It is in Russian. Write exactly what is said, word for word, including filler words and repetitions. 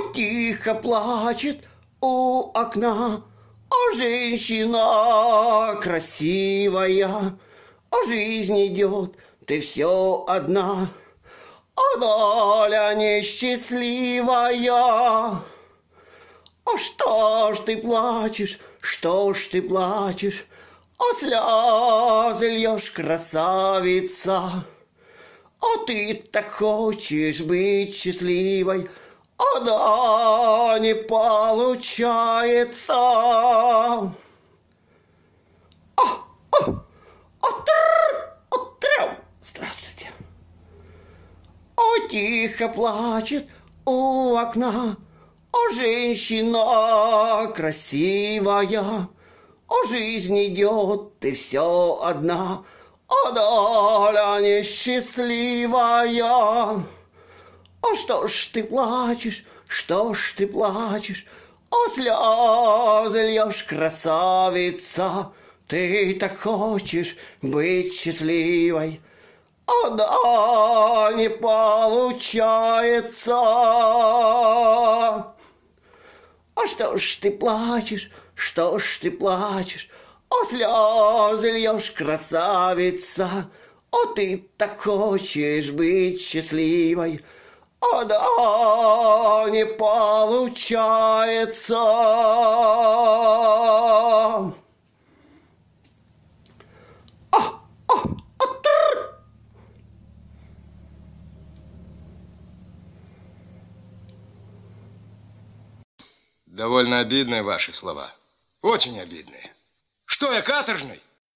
тихо плачет у окна, а женщина красивая, а жизнь идет, ты все одна, а доля несчастливая. А что ж ты плачешь, что ж ты плачешь, а слезы льешь, красавица? А ты так хочешь быть счастливой, а да не получается. А, а, отр, отрям. Здравствуйте. А тихо плачет у окна, а женщина красивая, а жизнь идет, ты все одна, а доля несчастливая. А что ж ты плачешь, что ж ты плачешь, а слезы льешь, красавица? Ты так хочешь быть счастливой, а да не получается. А что ж ты плачешь, что ж ты плачешь, а слезы льешь, красавица? А ты так хочешь быть счастливой, а да не получается. А, а, отр. Довольно обидные ваши слова. Очень обидные. Что я, каторжный?